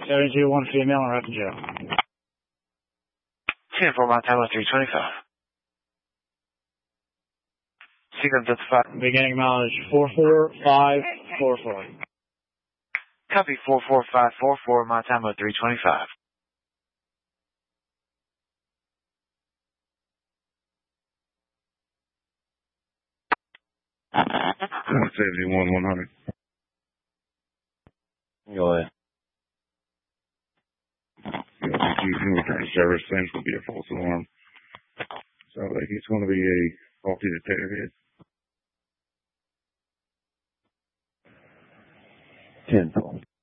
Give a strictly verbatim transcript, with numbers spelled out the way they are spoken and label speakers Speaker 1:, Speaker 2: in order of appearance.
Speaker 1: seventy-two, one female and Rapid Joe.
Speaker 2: ten four, Montana three twenty-five. Sequence at the five.
Speaker 1: Beginning mileage four four five four four.
Speaker 2: Copy four four five four four, Montana three twenty-five.
Speaker 3: seventy-one, one hundred.
Speaker 2: Go ahead.
Speaker 3: Return service seems to be a false alarm. So I think it's going to be a faulty detector hit.
Speaker 2: ten four.